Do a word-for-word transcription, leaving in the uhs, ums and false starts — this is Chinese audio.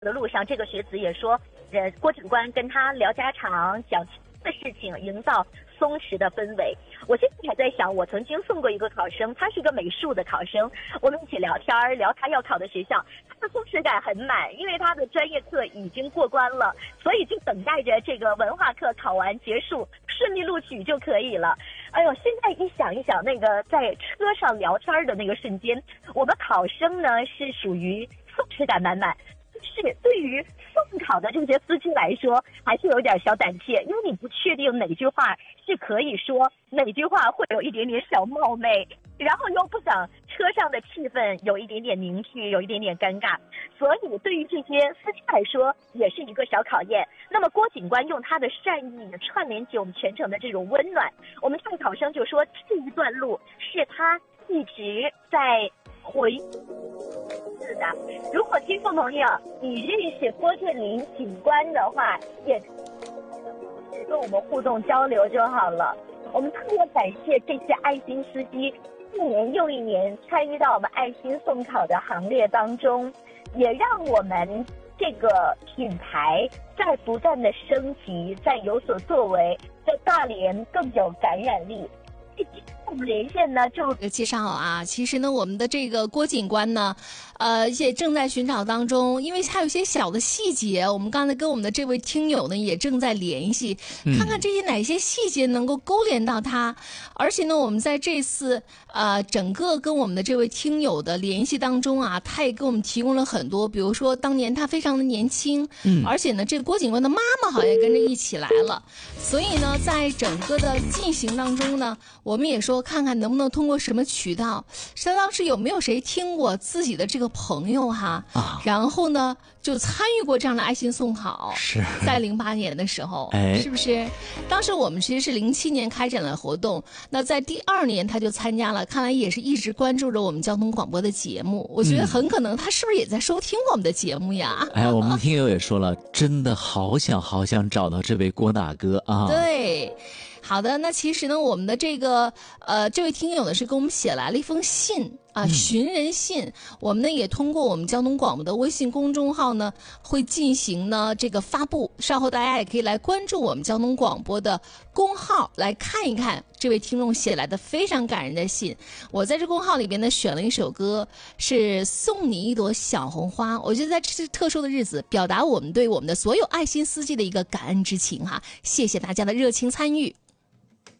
的路上，这个学子也说，呃，郭警官跟他聊家常，讲的事情，营造松弛的氛围。我现在还在想，我曾经送过一个考生，他是个美术的考生，我们一起聊天聊他要考的学校，他的松弛感很满，因为他的专业课已经过关了，所以就等待着这个文化课考完结束，顺利录取就可以了。哎呦，现在一想一想，那个在车上聊天的那个瞬间，我们考生呢是属于松弛感满满。是对于送考的这些司机来说，还是有点小胆怯，因为你不确定哪句话是可以说，哪句话会有一点点小冒昧，然后又不想车上的气氛有一点点凝聚，有一点点尴尬，所以对于这些司机来说，也是一个小考验。那么郭警官用他的善意串联起我们全程的这种温暖，我们这位考生就说，这一段路是他一直在回是的。如果听众朋友你认识郭振林警官的话，也跟我们互动交流就好了。我们特别感谢这些爱心司机一年又一年参与到我们爱心送考的行列当中，也让我们这个品牌在不断的升级，在有所作为，在大连更有感染力。我们连线呢就介绍啊，其实呢我们的这个郭警官呢呃也正在寻找当中，因为还有一些小的细节，我们刚才跟我们的这位听友呢也正在联系，看看这些哪些细节能够勾连到他、嗯、而且呢我们在这次呃整个跟我们的这位听友的联系当中啊，他也给我们提供了很多，比如说当年他非常的年轻，嗯，而且呢这个郭警官的妈妈好像也跟着一起来了，所以呢在整个的进行当中呢，我们也说看看能不能通过什么渠道，相当是有没有谁听过自己的这个朋友哈、啊、然后呢就参与过这样的爱心送考， 是在零八年的时候、 哎、 是不是当时我们其实是零七年开展了活动，那在第二年他就参加了，看来也是一直关注着我们交通广播的节目，我觉得很可能他是不是也在收听我们的节目呀、 嗯、哎，我们听友也说了，真的好想好想找到这位郭大哥啊。 对，好的，那其实呢我们的这个呃这位听友呢是给我们写来了一封信啊，寻人信、嗯、我们呢也通过我们交通广播的微信公众号呢会进行呢这个发布，稍后大家也可以来关注我们交通广播的公号来看一看这位听众写来的非常感人的信。我在这公号里边呢选了一首歌，是送你一朵小红花，我觉得在这特殊的日子表达我们对我们的所有爱心司机的一个感恩之情哈，谢谢大家的热情参与。